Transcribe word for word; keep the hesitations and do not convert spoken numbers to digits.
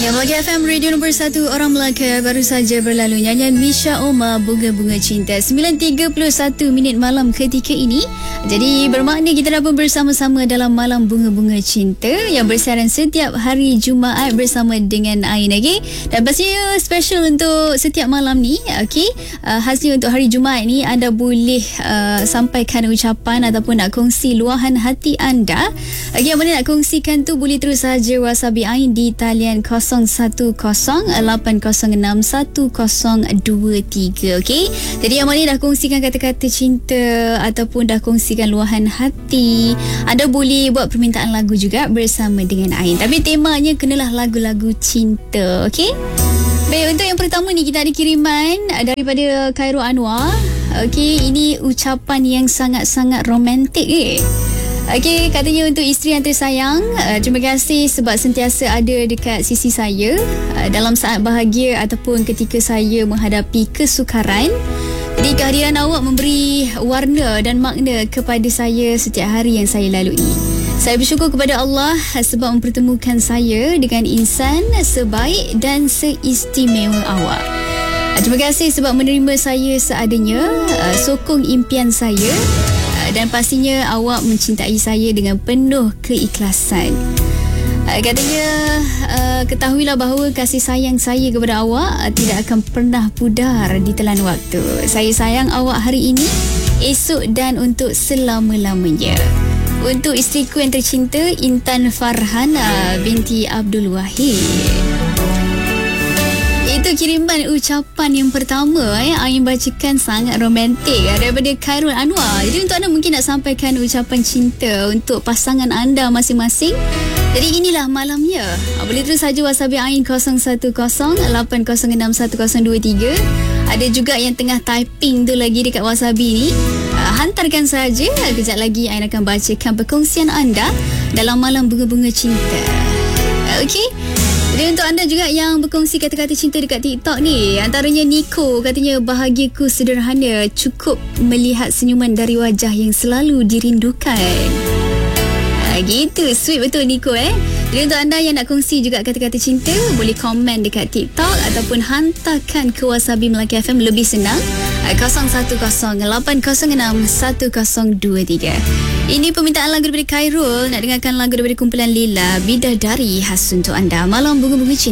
Ya, Melaka F M Radio nombor satu orang Melaka. Baru saja berlalu nyanyian Misha Omar, Bunga-Bunga Cinta. sembilan tiga puluh satu minit malam ketika ini. Jadi bermakna kita dah pun bersama-sama dalam Malam Bunga-Bunga Cinta yang bersiaran setiap hari Jumaat bersama dengan Ain, okay? Dan pastinya special untuk setiap malam ni, okay? Uh, khasnya untuk hari Jumaat ni, anda boleh uh, sampaikan ucapan ataupun nak kongsi luahan hati anda. Okay, yang mana nak kongsikan tu boleh terus saja WhatsApp Ain di talian kosong satu kosong lapan kosong enam satu kosong dua tiga. Okey. Jadi yang mana dah kongsikan kata-kata cinta ataupun dah kongsikan luahan hati, anda boleh buat permintaan lagu juga bersama dengan Ain. Tapi temanya kenalah lagu-lagu cinta. Okey. Baik, untuk yang pertama ni kita ada kiriman daripada Khairul Anwar. Okey, ini ucapan yang sangat-sangat romantik eh. Okey, katanya untuk isteri yang tersayang, uh, terima kasih sebab sentiasa ada dekat sisi saya uh, dalam saat bahagia ataupun ketika saya menghadapi kesukaran. Jadi kehadiran awak memberi warna dan makna kepada saya setiap hari yang saya lalui. Saya bersyukur kepada Allah sebab mempertemukan saya dengan insan sebaik dan seistimewa awak. Uh, terima kasih sebab menerima saya seadanya, uh, sokong impian saya. Dan pastinya awak mencintai saya dengan penuh keikhlasan. Uh, katanya, uh, ketahuilah bahawa kasih sayang saya kepada awak uh, tidak akan pernah pudar di telan waktu. Saya sayang awak hari ini, esok dan untuk selama-lamanya. Untuk isteriku yang tercinta, Intan Farhana binti Abdul Wahid. Itu kiriman ucapan yang pertama eh, Ain bacakan sangat romantik eh, daripada Khairul Anwar. Jadi untuk anda mungkin nak sampaikan ucapan cinta untuk pasangan anda masing-masing. Jadi inilah malamnya. Boleh terus saja WhatsApp Ain kosong satu kosong lapan kosong enam satu kosong dua tiga. Ada juga yang tengah typing tu lagi dekat WhatsApp ni. Uh, hantarkan saja. Kejap lagi Ain akan bacakan perkongsian anda dalam Malam Bunga-Bunga Cinta. Uh, Okey. Jadi untuk anda juga yang berkongsi kata-kata cinta dekat TikTok ni, antaranya Nico katanya, bahagiaku sederhana, cukup melihat senyuman dari wajah yang selalu dirindukan. Ha, gitu, sweet betul Nico eh. Jadi untuk anda yang nak kongsi juga kata-kata cinta, boleh komen dekat TikTok ataupun hantarkan ke WhatsApp Melaka F M, lebih senang. kosong satu kosong lapan kosong enam satu kosong dua tiga. Ini permintaan lagu daripada Khairul. Nak dengarkan lagu daripada kumpulan Lila, Bidadari, khas untuk anda. Malam Bunga-Bunga Cinta.